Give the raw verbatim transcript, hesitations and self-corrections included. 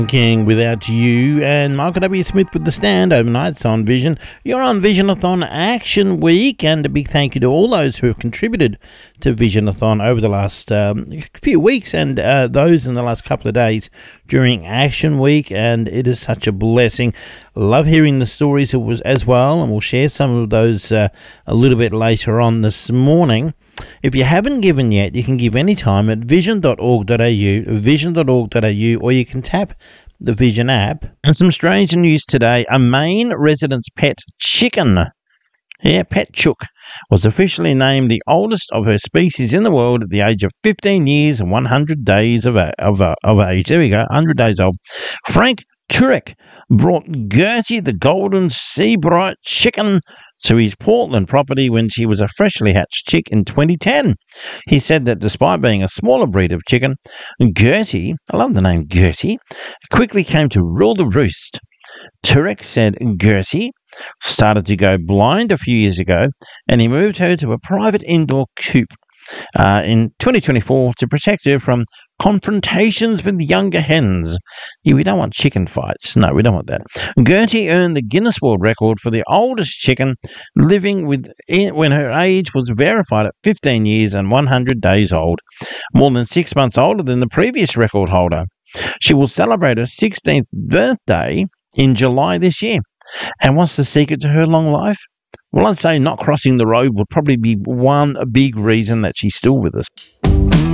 King without you, and Michael W. Smith with The Stand overnights on Vision. You're on Visionathon Action Week, and a big thank you to all those who have contributed to Visionathon over the last um, few weeks and uh, those in the last couple of days during Action Week, and it is such a blessing. Love hearing the stories as well, and we'll share some of those uh, a little bit later on this morning. If you haven't given yet, you can give any time at vision dot org dot a u, vision dot org dot a u, or you can tap the Vision app. And some strange news today. A Maine resident's pet chicken, yeah, Pet Chook, was officially named the oldest of her species in the world at the age of fifteen years and one hundred days of, of, of age. There we go, one hundred days old. Frank Turek brought Gertie the golden sea bright chicken to his Portland property when she was a freshly hatched chick in twenty ten. He said that despite being a smaller breed of chicken, Gertie, I love the name Gertie, quickly came to rule the roost. Turek said Gertie started to go blind a few years ago, and he moved her to a private indoor coop uh, in twenty twenty-four to protect her from confrontations with younger hens. Yeah, we don't want chicken fights. No, we don't want that. Gertie earned the Guinness World Record for the oldest chicken living with when her age was verified at fifteen years and one hundred days old, more than six months older than the previous record holder. She will celebrate her sixteenth birthday in July this year. And what's the secret to her long life? Well, I'd say not crossing the road would probably be one big reason that she's still with us.